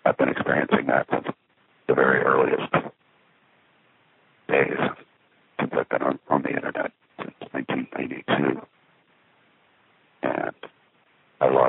I've been experiencing that since the very earliest.